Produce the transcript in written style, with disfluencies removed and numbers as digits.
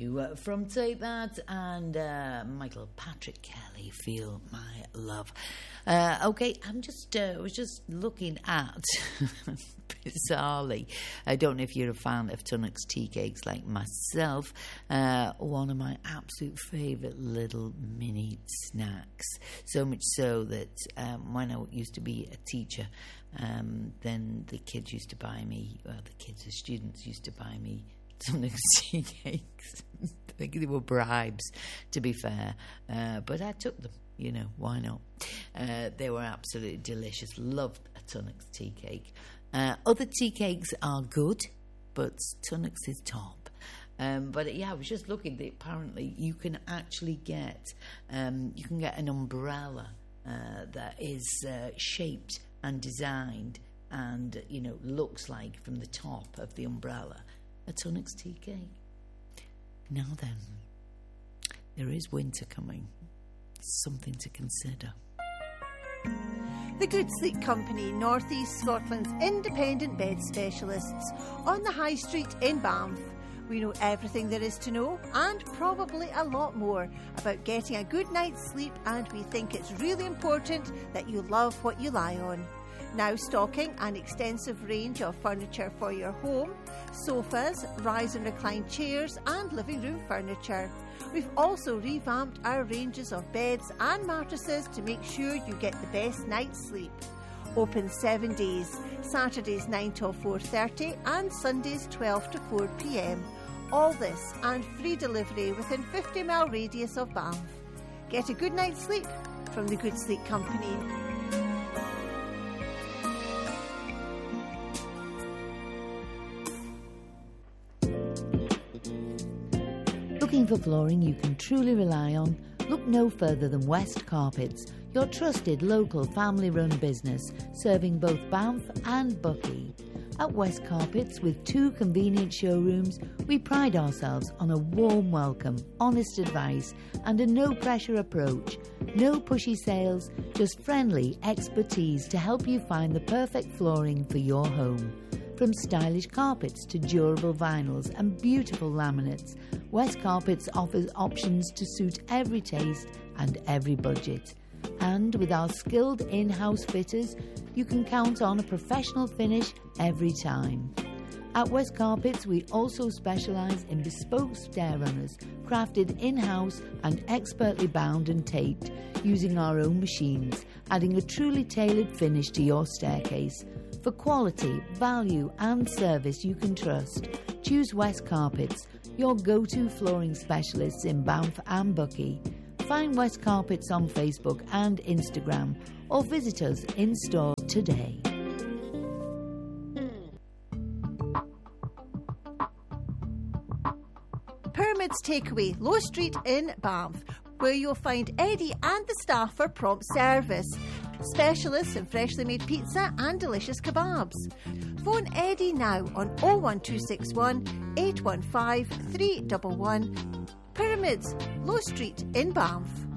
you from Take That and Michael Patrick Kelly, Feel My Love. Okay, I was just looking at, bizarrely, I don't know if you're a fan of Tunnock's tea cakes like myself, one of my absolute favourite little mini snacks. So much so that when I used to be a teacher, then the students used to buy me Tunnock's tea cakes. I think they were bribes, to be fair, but I took them. You know, why not? They were absolutely delicious. Loved a Tunnock's tea cake. Other tea cakes are good, but Tunnock's is top. But yeah, I was just looking. Apparently, you can actually get an umbrella that is shaped and designed, and looks like from the top of the umbrella a Tunnock's tea cake. Now then, there is winter coming. Something to consider. The Good Sleep Company, North East Scotland's independent bed specialists, on the High Street in Banff. We know everything there is to know, and probably a lot more, about getting a good night's sleep, and we think it's really important that you love what you lie on. Now stocking an extensive range of furniture for your home, sofas, rise and recline chairs and living room furniture. We've also revamped our ranges of beds and mattresses to make sure you get the best night's sleep. Open 7 days, Saturdays 9 till 4:30 and Sundays 12 to 4 p.m. All this and free delivery within 50-mile radius of Banff. Get a good night's sleep from the Good Sleep Company. Looking for flooring you can truly rely on? Look no further than West Carpets, your trusted local family-run business serving both Banff and Buckie. At West Carpets, with 2 convenient showrooms, we pride ourselves on a warm welcome, honest advice and a no-pressure approach. No pushy sales, just friendly expertise to help you find the perfect flooring for your home. From stylish carpets to durable vinyls and beautiful laminates, West Carpets offers options to suit every taste and every budget. And with our skilled in-house fitters, you can count on a professional finish every time. At West Carpets, we also specialise in bespoke stair runners, crafted in-house and expertly bound and taped using our own machines, adding a truly tailored finish to your staircase. For quality, value and service you can trust, choose West Carpets, your go-to flooring specialists in Banff and Buckie. Find West Carpets on Facebook and Instagram or visit us in store today. Pyramids Takeaway, Low Street in Banff, where you'll find Eddie and the staff for prompt service. Specialists in freshly made pizza and delicious kebabs. Phone Eddie now on 01261 815 311. Pyramids, Low Street in Banff.